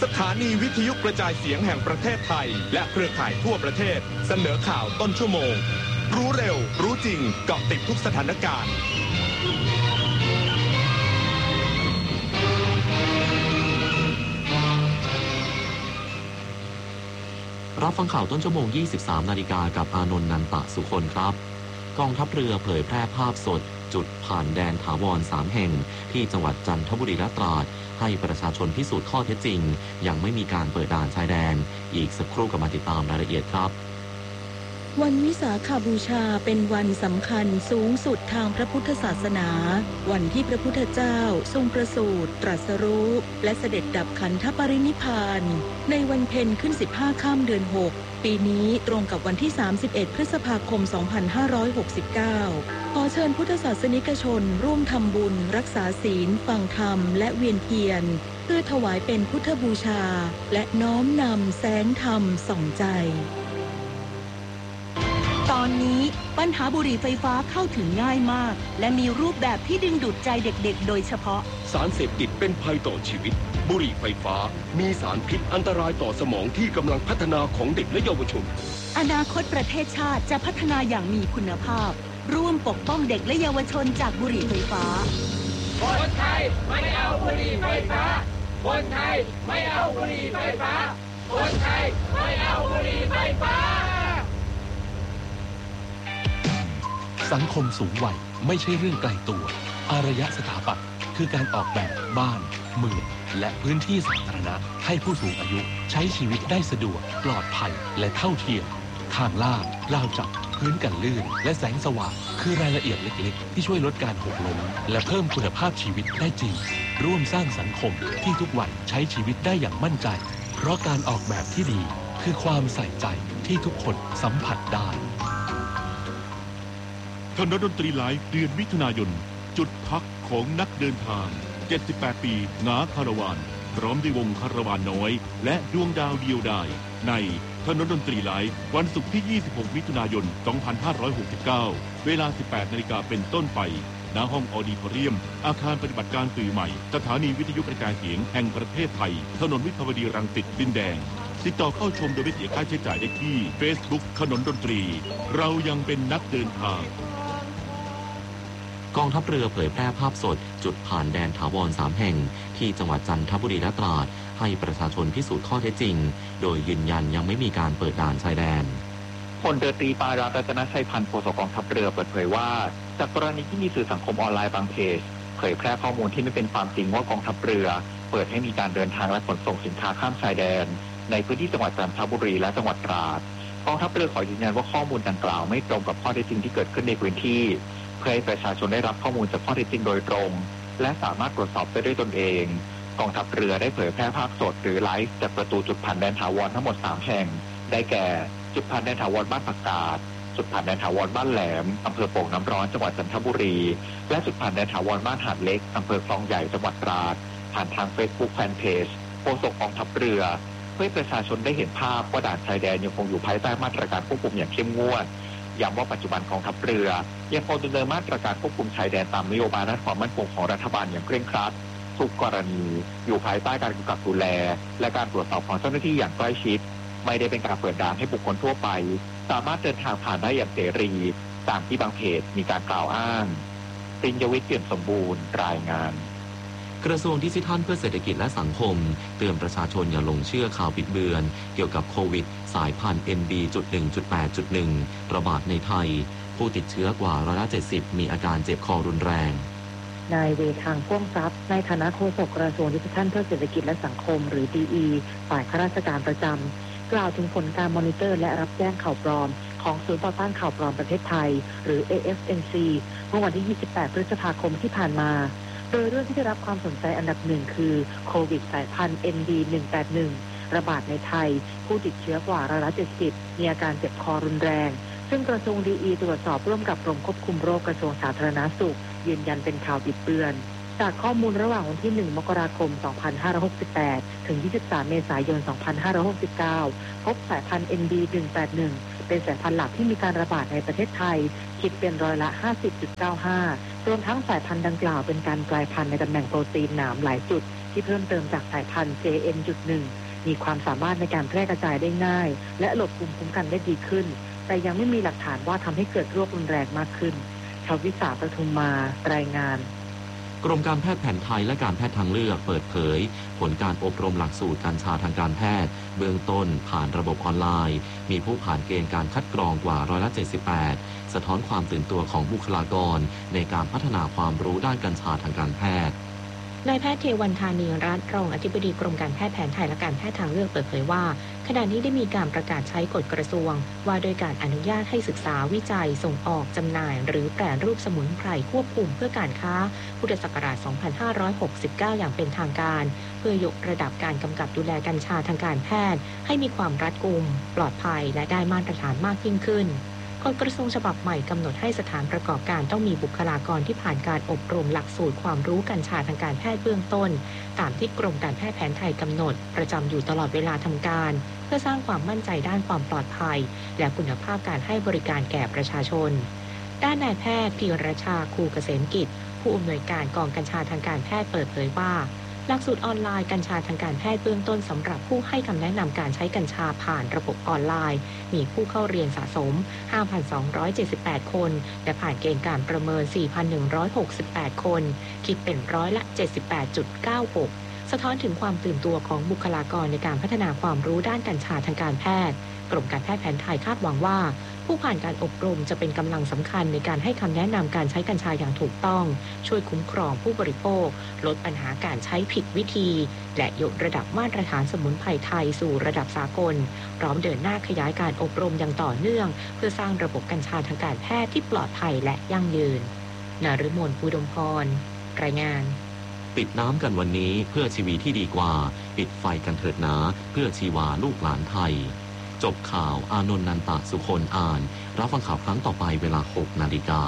ถานีวิทยุกระจายเสียงแห่งประเทศไทยและเครือข่ายทั่วประเทศเสนอข่าวต้นชั่วโมงรู้เร็วรู้จริงเกาะติดทุกสถานการณ์รับฟังข่าวต้นชั่วโมง 23 นาฬิกากับอานนท์ นันตะสุคนครับกองทัพเรือเผยแพร่ภาพสดจุดผ่านแดนถาวร3แห่งที่จังหวัดจันทบุรีและตราดให้ประชาชนพิสูจน์ข้อเท็จจริงยังไม่มีการเปิดด่านชายแดนอีกสักครู่กลับมาติดตามรายละเอียดครับวันวิสาขบูชาเป็นวันสำคัญสูงสุดทางพระพุทธศาสนาวันที่พระพุทธเจ้าทรงประสูติตรัสรู้และเสด็จดับขันธปรินิพพานในวันเพ็ญขึ้น15ค่ำเดือน6ปีนี้ตรงกับวันที่31พฤษภาคม2569ขอเชิญพุทธศาสนิกชนร่วมทำบุญรักษาศีลฟังธรรมและเวียนเทียนเพื่อถวายเป็นพุทธบูชาและน้อมนำแสงธรรมส่องใจตอนนี้ปัญหาบุหรี่ไฟฟ้าเข้าถึงง่ายมากและมีรูปแบบที่ดึงดูดใจเด็กๆโดยเฉพาะสารเสพติดเป็นภัยต่อชีวิตบุหรี่ไฟฟ้ามีสารพิษอันตรายต่อสมองที่กำลังพัฒนาของเด็กและเยาวชนอนาคตประเทศชาติจะพัฒนาอย่างมีคุณภาพร่วมปกป้องเด็กและเยาวชนจากบุหรี่ไฟฟ้าคนไทยไม่เอาบุหรี่ไฟฟ้าคนไทยไม่เอาบุหรี่ไฟฟ้าคนไทยไม่เอาบุหรี่ไฟฟ้าสังคมสูงวัยไม่ใช่เรื่องไกลตัวอารยสถาปัตย์คือการออกแบบบ้านเมืองและพื้นที่สาธารณะให้ผู้สูงอายุใช้ชีวิตได้สะดวกปลอดภัยและเท่าเทียมทางลาดราวจับพื้นกันลื่นและแสงสว่างคือรายละเอียดเล็กๆที่ช่วยลดการหกล้มและเพิ่มคุณภาพชีวิตได้จริงร่วมสร้างสังคมที่ทุกวันใช้ชีวิตได้อย่างมั่นใจเพราะการออกแบบที่ดีคือความใส่ใจที่ทุกคนสัมผัสได้คณะดนตรีไลฟ์เดือนมิถุนายนจุดพักของนักเดินทาง78ปีงาคาราวานพร้อมด้วยวงคาราวานน้อยและดวงดาวเดียวดายในคณะดนตรีไลฟ์วันศุกร์ที่26มิถุนายน2569เวลา 18 นาฬิกาเป็นต้นไปณห้องออดิทอเรียมอาคารปฏิบัติการสื่อใหม่สถานีวิทยุกระจายเสียงแห่งประเทศไทยถนนวิภาวดีรังสิตดินแดงติดต่อเข้าชมโดยไม่เสียค่าใช้จ่ายได้ที่ Facebook ขนนดนตรีเรายังเป็นนักเดินทางกองทัพเรือเผยแพร่ภาพสดจุดผ่านแดนถาวร3แห่งที่จังหวัดจันทบุรีและตราดให้ประชาชนพิสูจน์ข้อเท็จจริงโดยยืนยันยังไม่มีการเปิดด่านชายแดนพลเรือตรีปารารัตนชัยพันธ์โฆษกกองทัพเรือเปิดเผยว่าจากกรณีที่มีสื่อสังคมออนไลน์บางเพจเผยแพร่ข้อมูลที่ไม่เป็นความจริงว่ากองทัพเรือเปิดให้มีการเดินทางและขนส่งสินค้าข้ามชายแดนในพื้นที่จังหวัดจันทบุรีและจังหวัดตราดกองทัพเรือขอยืนยันว่าข้อมูลดังกล่าวไม่ตรงกับข้อเท็จจริงที่เกิดขึ้นในพื้นที่เพื่อให้ประชาชนได้รับข้อมูลจากข้อเท็จจริงโดยตรงและสามารถตรวจสอบได้ด้วยตนเองกองทัพเรือได้เผยแพร่ภาพสดหรือไลฟ์จากประตูจุดผ่านแดนถาวรทั้งหมด3แห่งได้แก่จุดผ่านแดนถาวรบ้านผักกาดจุดผ่านแดนถาวรบ้านแหลมอำเภอโป่งน้ำร้อนจังหวัดจันทบุรีและจุดผ่านแดนถาวรบ้านหาดเล็กอำเภอคลองใหญ่จังหวัดตราดผ่านทาง Facebook Fanpage โฆษกกองทัพเรือเพื่อประชาชนได้เห็นภาพว่าด่านชายแดนยังคงอยู่ภายใต้มาตรการควบคุมอย่างเข้มงวดย้ำว่าปัจจุบันกองทัพเรือยังคงดำเนินมาตรการควบคุมชายแดนตามนโยบายด้านความมั่นคงของรัฐบาลอย่างเคร่งครัดทุกกรณีอยู่ภายใต้การกำกับดูแลและการตรวจสอบของเจ้าหน้าที่อย่างใกล้ชิดไม่ได้เป็นการเปิดด่านให้บุคคลทั่วไปสามารถเดินทางผ่านได้อย่างเสรีตามที่บางเพจมีการกล่าวอ้างปริญญวิทย์เปี่ยมสมบูรณ์รายงานกระทรวงดิจิทัลเพื่อเศรษฐกิจและสังคมเตือนประชาชนอย่าหลงเชื่อข่าวบิดเบือนเกี่ยวกับโควิดสายพันธุ์ NB.1.8.1 ระบาดในไทยผู้ติดเชื้อกว่า70%มีอาการเจ็บคอรุนแรงนายเวทางพ่วงทรัพย์ในฐานะโฆษกกระทรวงดิจิทัลเพื่อเศรษฐกิจและสังคมหรือ DE ฝ่ายข้าราชการประจำกล่าวถึงผลการมอนิเตอร์และรับแจ้งข่าวปลอมของศูนย์ต่อต้านข่าวปลอมประเทศไทยหรือ AFNC เมื่อวันที่28พฤษภาคมที่ผ่านมาโดยเรื่องที่ได้รับความสนใจอันดับหนึ่งคือโควิดสายพันธุ์ NB.1.8.1 ระบาดในไทยผู้ติดเชื้อกว่า70%มีอาการเจ็บคอรุนแรงซึ่งกระทรวง DE ตรวจสอบร่วมกับกรมควบคุมโรคกระทรวงสาธารณสุขยืนยันเป็นข่าวบิดเบือนจากข้อมูลระหว่างวันที่1มกราคม2568ถึง23เมษายน2569พบสายพันธุ์ NB.1.8.1 เป็นสายพันธุ์หลักที่มีการระบาดในประเทศไทยคิดเป็นร้อยละ 50.95 รวมทั้งสายพันธุ์ดังกล่าวเป็นการกลายพันธุ์ในตำแหน่งโปรตีนหนามหลายจุดที่เพิ่มเติมจากสายพันธุ์ JN.1 มีความสามารถในการแพร่กระจายได้ง่ายและหลบภูมิคุ้มกันได้ดีขึ้นแต่ยังไม่มีหลักฐานว่าทำให้เกิดโรครุนแรงมากขึ้นชาววิสาประทุมมารายงานกรมการแพทย์แผนไทยและการแพทย์ทางเลือกเปิดเผยผลการอบรมหลักสูตรกัญชาทางการแพทย์เบื้องต้นผ่านระบบออนไลน์มีผู้ผ่านเกณฑ์การคัดกรองกว่า78%สะท้อนความตื่นตัวของบุคลากรในการพัฒนาความรู้ด้านกัญชาทางการแพทย์นายแพทย์เทวันธานีรัตน์รองอธิบดีกรมการแพทย์แผนไทยและการแพทย์ทางเลือกเปิดเผยว่าขณะนี้ได้มีการประกาศใช้กฎกระทรวงว่าโดยการอนุญาตให้ศึกษาวิจัยส่งออกจำหน่ายหรือแปรรูปสมุนไพรควบคุมเพื่อการค้าพุทธศักราช 2569 อย่างเป็นทางการเพื่อยกระดับการกำกับดูแลกัญชาทางการแพทย์ให้มีความรัดกุมปลอดภัยและได้มาตรฐานมากยิ่งขึ้นกฎกระทรวงฉบับใหม่กำหนดให้สถานประกอบการต้องมีบุคลากรที่ผ่านการอบรมหลักสูตรความรู้กัญชาทางการแพทย์เบื้องต้นตามที่กรมการแพทย์แผนไทยกำหนดประจำอยู่ตลอดเวลาทำการเพื่อสร้างความมั่นใจด้านความปลอดภัยและคุณภาพการให้บริการแก่ประชาชนด้านนายแพทย์พีรชาคูเกษมกิจผู้อำนวยการกองกัญชาทางการแพทย์เปิดเผยว่าหลักสูตรออนไลน์กัญชาทางการแพทย์เบื้องต้นสำหรับผู้ให้คำแนะนำการใช้กัญชาผ่านระบบออนไลน์มีผู้เข้าเรียนสะสม 5,278 คนและผ่านเกณฑ์การประเมิน 4,168 คนคิดเป็น78.96%สะท้อนถึงความตื่นตัวของบุคลากรในการพัฒนาความรู้ด้านกัญชาทางการแพทย์กรมการแพทย์แผนไทยคาดหวังว่าผู้ผ่านการอบรมจะเป็นกำลังสำคัญในการให้คำแนะนำการใช้กัญชาอย่างถูกต้องช่วยคุ้มครองผู้บริโภคลดปัญหาการใช้ผิดวิธีและยกระดับมาตรฐานสมุนไพรไทยสู่ระดับสากลพร้อมเดินหน้าขยายการอบรมอย่างต่อเนื่องเพื่อสร้างระบบกัญชาทางการแพทย์ที่ปลอดภัยและยั่งยืนนฤมล อุดมพรรายงานปิดน้ำกันวันนี้เพื่อชีวิตที่ดีกว่าปิดไฟกันเถิดนะเพื่อชีวาลูกหลานไทยจบข่าวอานนท์ นันตะสุคนอ่านรับฟังข่าวครั้งต่อไปเวลา 6 นาฬิกา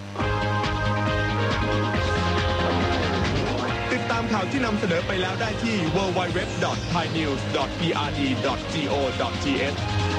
ติดตามข่าวที่นำเสนอไปแล้วได้ที่ www.thainews.prd.go.th